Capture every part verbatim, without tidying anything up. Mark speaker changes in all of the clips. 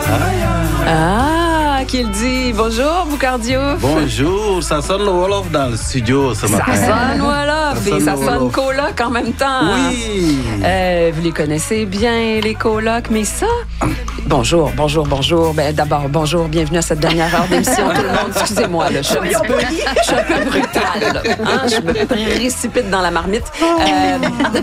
Speaker 1: Ah, qui le dit. Bonjour, Boucardio.
Speaker 2: Bonjour, ça sonne le Wolof dans le studio ce matin.
Speaker 1: Ça sonne Wolof
Speaker 2: Ça
Speaker 1: et
Speaker 2: sonne
Speaker 1: ça
Speaker 2: le
Speaker 1: sonne
Speaker 2: Wolof.
Speaker 1: coloc en même temps.
Speaker 2: Oui.
Speaker 1: Euh, vous les connaissez bien, les colocs, mais ça... Bonjour, bonjour, bonjour. Ben, d'abord, bonjour, bienvenue à cette dernière heure d'émission, tout le monde. Excusez-moi, là, je suis un petit peu, je suis un peu brutale. Là, hein? Je me précipite dans la marmite. Euh,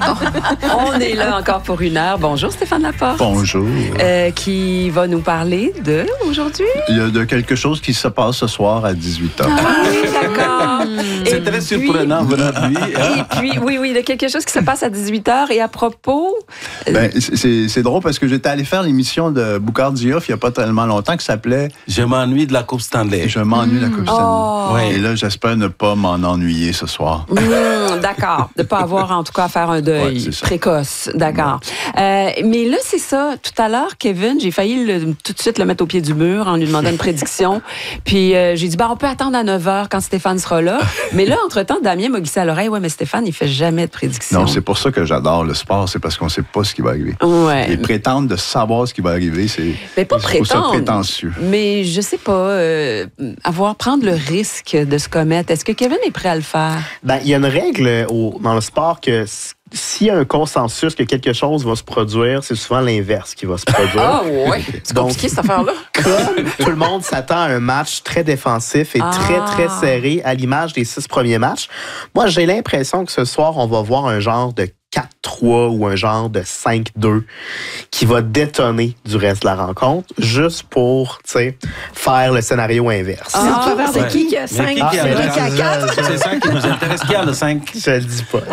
Speaker 1: on est là encore pour une heure. Bonjour, Stéphane Laporte.
Speaker 3: Bonjour.
Speaker 1: Euh, qui va nous parler de, aujourd'hui?
Speaker 3: Il y a de quelque chose qui se passe ce soir à dix-huit heures.
Speaker 1: Ah oui, d'accord.
Speaker 2: C'est
Speaker 1: Et
Speaker 2: très
Speaker 1: puis-
Speaker 2: surprenant venant de lui. hein?
Speaker 1: Et puis, oui, oui, de quelque chose qui se passe à dix-huit heures. Et à propos...
Speaker 3: Ben, c'est, c'est drôle parce que j'étais allé faire l'émission de Boucard Diouf il n'y a pas tellement longtemps qui s'appelait
Speaker 2: Je m'ennuie de la Coupe Stanley.
Speaker 3: Je m'ennuie de la Coupe Stanley.
Speaker 1: Oh.
Speaker 2: Ouais.
Speaker 3: Et là, j'espère ne pas m'en ennuyer ce soir.
Speaker 1: Mmh, d'accord. De ne pas avoir, en tout cas, à faire un deuil
Speaker 3: Ouais, c'est ça.
Speaker 1: précoce. D'accord. Euh, mais là, c'est ça. Tout à l'heure, Kevin, j'ai failli le- tout de suite le mettre au pied du mur en lui demandant une prédiction. Puis euh, j'ai dit, ben, on peut attendre à neuf heures quand Stéphane sera là. Mais là, entre-temps, Damien m'a glissé à l'oreille. Ouais, mais Stéphane, il fait jamais de prédiction.
Speaker 3: Non, c'est pour ça que j'adore le sport, c'est parce qu'on ne sait pas ce qui va arriver.
Speaker 1: Ouais.
Speaker 3: Et prétendre de savoir ce qui va arriver, c'est
Speaker 1: Mais pas
Speaker 3: je trouve ça
Speaker 1: prétendre.
Speaker 3: prétentieux.
Speaker 1: Mais je sais pas, euh, avoir, prendre le risque de se commettre. Est-ce que Kevin est prêt à le faire?
Speaker 4: Ben, il y a une règle au- dans le sport que s- s'il y a un consensus que quelque chose va se produire, c'est souvent l'inverse qui va se produire.
Speaker 1: Ah ouais, c'est
Speaker 4: Donc-
Speaker 1: compliqué cette affaire-là.
Speaker 4: Comme tout le monde s'attend à un match très défensif et
Speaker 1: Ah.
Speaker 4: très, très serré à l'image des six premiers matchs, moi, j'ai l'impression que ce soir, on va voir un genre de quatre trois ou un genre de cinq deux qui va détonner du reste de la rencontre juste pour, tu sais, faire le scénario inverse.
Speaker 1: Ah.
Speaker 5: C'est au travers de
Speaker 2: Ouais.
Speaker 5: qui qui a
Speaker 2: Mais
Speaker 5: cinq,
Speaker 2: qui qui a
Speaker 4: Ah,
Speaker 2: le
Speaker 4: mais
Speaker 5: qui a
Speaker 4: là,
Speaker 5: quatre?
Speaker 2: C'est ça qui nous intéresse. Qui a le cinq?
Speaker 4: Je le dis pas.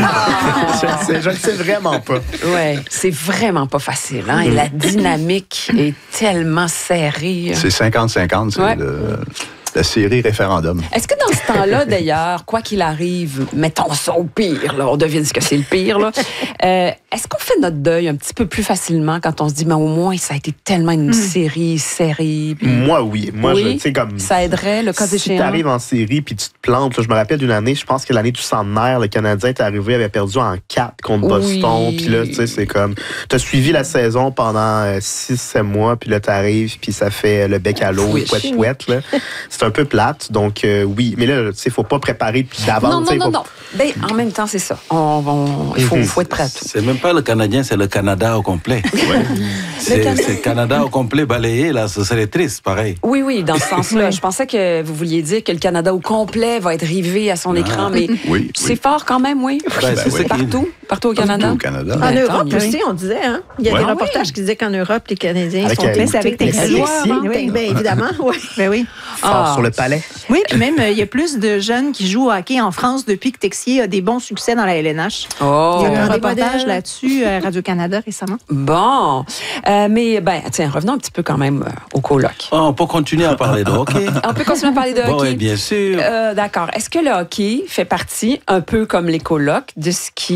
Speaker 4: je le sais, je le sais vraiment pas.
Speaker 1: Ouais, c'est vraiment pas facile. Hein? Et la dynamique est tellement serrée.
Speaker 3: C'est cinquante cinquante, c'est
Speaker 1: Ouais.
Speaker 3: le- la série référendum.
Speaker 1: Est-ce que dans ce temps-là, d'ailleurs, quoi qu'il arrive, mettons ça au pire, là, on devine ce que c'est le pire, là, euh, est-ce qu'on fait notre deuil un petit peu plus facilement quand on se dit, mais au moins, ça a été tellement une série serrée? Puis
Speaker 4: Moi, oui. Moi,
Speaker 1: Oui.
Speaker 4: je, tu sais, comme.
Speaker 1: ça aiderait, le cas
Speaker 4: Si
Speaker 1: échéant?
Speaker 4: tu arrives en série puis tu te plantes, là, je me rappelle d'une année, je pense que l'année du centenaire, le Canadien est arrivé, avait perdu en quatre contre
Speaker 1: Oui.
Speaker 4: Boston. Puis là, tu sais, c'est comme. Tu as suivi la saison pendant six sept mois, puis là, tu arrives, puis ça fait le bec à l'eau,
Speaker 1: Fouiche.
Speaker 4: pouette, pouette. Là. C'est un peu plate. Donc, euh, oui. Mais là, tu sais, il faut pas préparer puis d'avance.
Speaker 1: Non,
Speaker 4: tu sais,
Speaker 1: non,
Speaker 4: faut-
Speaker 1: non, non. Ben, en même temps, c'est ça. On, on- il faut,
Speaker 4: Mhm.
Speaker 1: faut être prêt à tout.
Speaker 2: C'est même pas le Canadien, c'est le Canada au complet. C'est
Speaker 1: Canada.
Speaker 2: c'est Canada au complet balayé, là, ce serait triste, pareil.
Speaker 1: Oui, oui, dans ce sens-là. Je pensais que vous vouliez dire que le Canada au complet va être rivé à son écran, mais
Speaker 3: Oui,
Speaker 1: c'est
Speaker 3: oui.
Speaker 1: fort quand même, oui.
Speaker 2: Ben, c'est
Speaker 3: oui.
Speaker 2: ça qui-
Speaker 1: Partout, partout au Canada.
Speaker 3: Partout au Canada.
Speaker 5: En
Speaker 1: Ben, tant
Speaker 5: Europe
Speaker 1: mieux.
Speaker 5: aussi, on disait, hein? Il y a
Speaker 3: Ouais.
Speaker 5: des
Speaker 1: Ah
Speaker 5: reportages
Speaker 1: oui.
Speaker 5: qui disaient qu'en Europe, les Canadiens
Speaker 4: Avec,
Speaker 5: sont
Speaker 4: euh,
Speaker 5: écoutés
Speaker 4: avec
Speaker 5: avec
Speaker 4: Alexis.
Speaker 5: joueurs.
Speaker 4: Oui.
Speaker 5: Oui, bien évidemment, oui.
Speaker 6: Ben oui.
Speaker 4: fort
Speaker 1: Ah.
Speaker 4: sur le palais.
Speaker 6: Oui, puis même, euh, il y a plus de jeunes qui jouent au hockey en France depuis que Texier a des bons succès dans la L N H.
Speaker 1: Oh.
Speaker 6: Il y a eu un
Speaker 5: Des
Speaker 6: reportage
Speaker 5: modèles.
Speaker 6: là-dessus à Radio-Canada récemment.
Speaker 1: Bon. Euh, mais, ben, tiens, revenons un petit peu quand même euh, au coloc.
Speaker 2: Oh, on peut continuer à parler de hockey.
Speaker 1: On peut continuer à parler de
Speaker 2: Bon,
Speaker 1: hockey?
Speaker 2: oui, bien sûr.
Speaker 1: Euh, D'accord. Est-ce que le hockey fait partie, un peu comme les colocs, de ce qui